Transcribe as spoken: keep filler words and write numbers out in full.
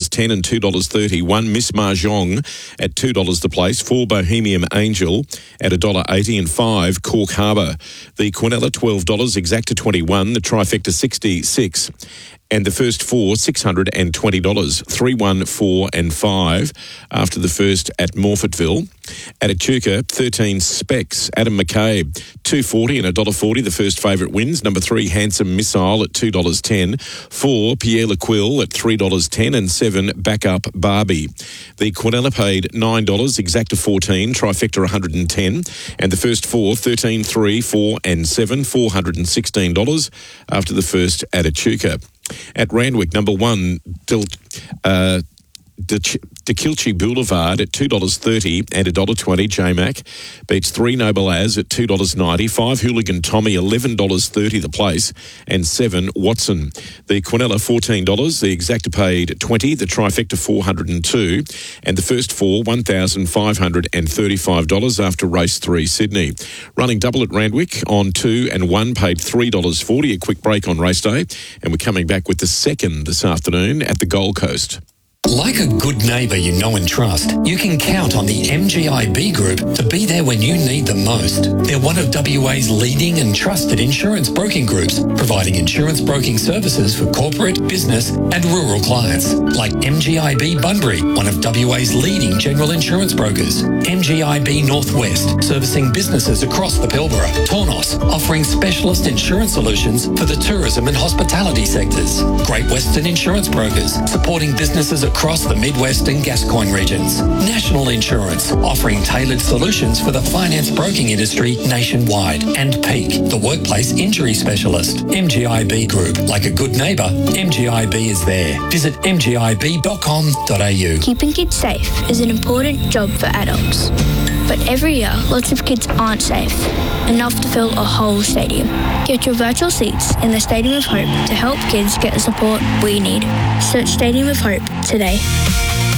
ten and two dollars thirty. One Miss Mahjong at two dollars the place. Four Bohemian Angel at one dollar eighty, and five Cork Harbour. The Quinella twelve dollars, Exacta twenty-one, the Trifecta sixty-six. And the first four, six hundred twenty dollars. Three, one, four and five after the first at Morfettville. At Echuca, thirteen Specs. Adam McCabe, two forty and one dollar forty. The first favourite wins. Number three, Handsome Missile at two dollars ten. Four, Pierre Lequille at three dollars ten. And seven, Backup Barbie. The Quinella paid nine dollars, Exacta fourteen, Trifecta one hundred ten. And the first four, thirteen, three, four and seven, four hundred sixteen dollars after the first at Echuca. At Randwick, number one, Del, uh, De, De Kilchie Boulevard at two dollars thirty and one dollar twenty. J-Mac beats three Noble As at two dollars ninety. five Hooligan Tommy, eleven dollars thirty the place. And seven Watson. The Quinella, fourteen dollars. The Exacta paid twenty dollars. The Trifecta, four hundred two. And the first four, one thousand five hundred thirty-five dollars after race three, Sydney. Running double at Randwick on two and one paid three dollars forty. A quick break on race day. And we're coming back with the second this afternoon at the Gold Coast. Like a good neighbour you know and trust, you can count on the M G I B Group to be there when you need them most. They're one of W A's leading and trusted insurance broking groups, providing insurance broking services for corporate, business and rural clients. Like M G I B Bunbury, one of W A's leading general insurance brokers. M G I B Northwest, servicing businesses across the Pilbara. Tornos, offering specialist insurance solutions for the tourism and hospitality sectors. Great Western Insurance Brokers, supporting businesses across the Midwest and Gascoyne regions. National Insurance, offering tailored solutions for the finance broking industry nationwide. And Peak, the workplace injury specialist. M G I B Group, like a good neighbour, M G I B is there. Visit m g i b dot com dot a u. Keeping kids safe is an important job for adults. But every year, lots of kids aren't safe, enough to fill a whole stadium. Get your virtual seats in the Stadium of Hope to help kids get the support we need. Search Stadium of Hope today.